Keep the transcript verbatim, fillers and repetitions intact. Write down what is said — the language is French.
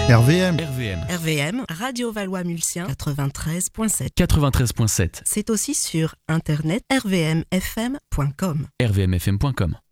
R V M. R V M. R V M, Radio Valois-Mulsien, quatre-vingt-treize virgule sept. quatre-vingt-treize virgule sept. C'est aussi sur internet r v m f m point com. r v m f m point com.